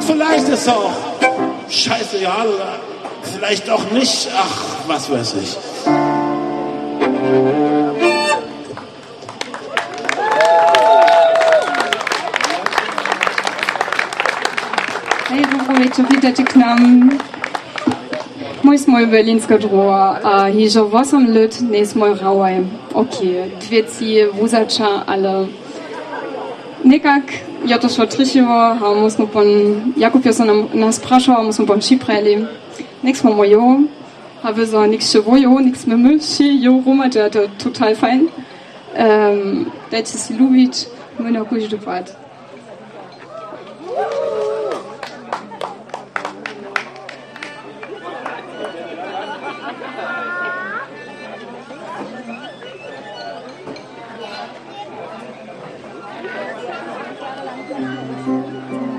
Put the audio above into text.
vielleicht ist er auch scheißegal oder vielleicht auch nicht. Ach, was weiß ich. Hej, dobrowieczór, witajcie k nam. Mój smoj berlinska droga, a hižo 8 lat nie smoj rałaj. Okay, dwieci wuzacza, ale nekak ja to šlo trišivo, a musimo pon, Jakub je se nas prašal, musimo pon šipreli. Nek smo mojo, a wir so niks še vojo, niks me myši, jo rumate, to total fein. Dajte si ljubić, my na kuž dopat.